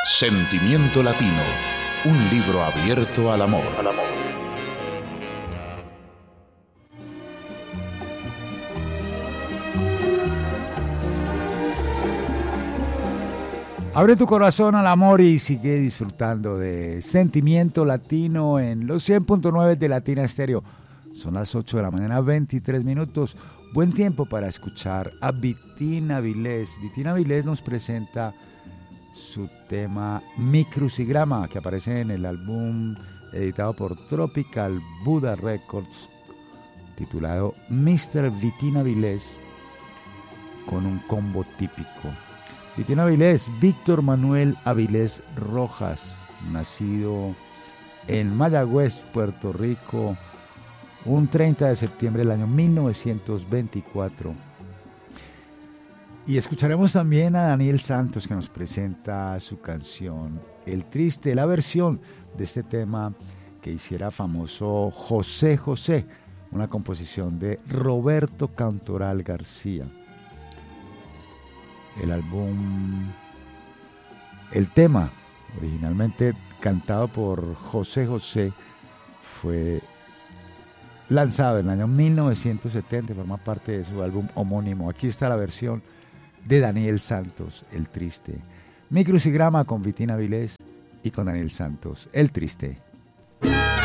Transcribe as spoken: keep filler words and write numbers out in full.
Sentimiento Latino, un libro abierto al amor. Al amor. Abre tu corazón al amor y sigue disfrutando de Sentimiento Latino en los cien punto nueve de Latina Estéreo. Son las ocho de la mañana, veintitrés minutos. Buen tiempo para escuchar a Vitina Vilés. Vitina Vilés nos presenta su tema Mi Crucigrama, que aparece en el álbum editado por Tropical Buddha Records, titulado mister Vitina Vilés, con un combo típico. Vitina Avilés, Víctor Manuel Avilés Rojas, nacido en Mayagüez, Puerto Rico, un treinta de septiembre del año mil novecientos veinticuatro. Y escucharemos también a Daniel Santos, que nos presenta su canción El Triste, la versión de este tema que hiciera famoso José José, una composición de Roberto Cantoral García. El álbum, el tema, originalmente cantado por José José, fue lanzado en el año mil novecientos setenta, forma parte de su álbum homónimo. Aquí está la versión de Daniel Santos, El Triste. Mi Crucigrama con Vitina Vilés y con Daniel Santos, El Triste.